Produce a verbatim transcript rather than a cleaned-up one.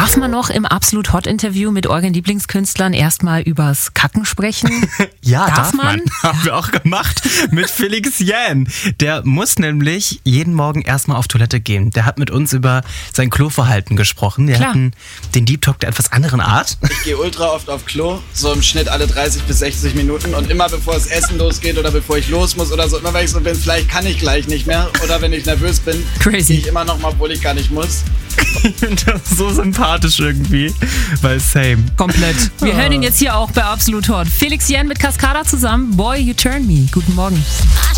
Darf man noch im Absolut Hot Interview mit euren Lieblingskünstlern erstmal übers Kacken sprechen? Ja, darf, darf man. man. Haben wir auch gemacht mit Felix Jähn. Der muss nämlich jeden Morgen erstmal auf Toilette gehen. Der hat mit uns über sein Kloverhalten gesprochen. Wir Klar. hatten den Deep Talk der etwas anderen Art. Ich gehe ultra oft auf Klo, so im Schnitt alle dreißig bis sechzig Minuten und immer bevor das Essen losgeht oder bevor ich los muss oder so, immer wenn ich so bin, vielleicht kann ich gleich nicht mehr oder wenn ich nervös bin, Crazy. gehe ich immer noch mal, obwohl ich gar nicht muss. Ich finde das so sympathisch irgendwie, weil same. Komplett. Wir hören ihn jetzt hier auch bei Absolut Hot. Felix Jähn mit Cascada zusammen. Boy, you turn me. Guten Morgen.